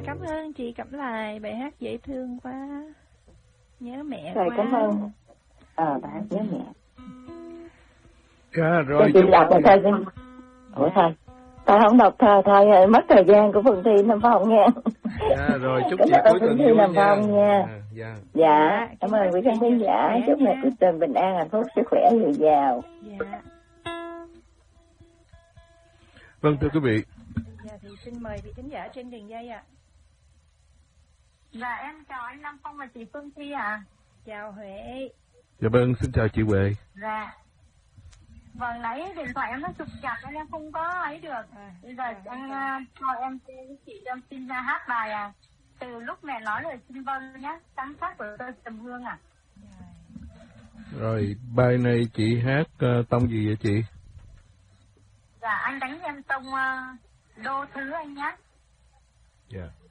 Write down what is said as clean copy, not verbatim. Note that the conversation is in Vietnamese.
cảm ơn chị Cẩm Lài, bài hát dễ thương quá. Nhớ mẹ Rồi, quá. cảm ơn. Bài hát nhớ mẹ. Dạ, rồi chị chúc đọc một thơ. Ủa thôi. Tôi không đọc thơ thôi, mất thời gian của Phương Thi Nam Phong nha. Dạ, rồi chúc Cảm chị ơn cuối Phương tuần Thi vui Nam nha. Phong nha. Dạ, cảm ơn quý khán thính giả. Chúc ngày cuối tuần bình an, hạnh phúc, sức khỏe, dồi dào. Dạ. Vâng, thưa quý vị. Dạ thì xin mời vị thính giả trên đường dây ạ. Dạ, em chào anh Nam Phong và chị Phương Thi ạ. Chào Huệ. Dạ vâng, xin chào chị Huệ. Dạ. Vâng, nãy điện thoại em nó trục chặt nên em không có ấy được. Bây giờ anh cho em chị cho em xin ra hát bài Từ lúc mẹ nói lời xin vâng nhé, sáng tác của tôi Trầm Hương ạ. Rồi, bài này chị hát tông gì vậy chị? Dạ, anh đánh em tông đô thứ anh nhé. Dạ.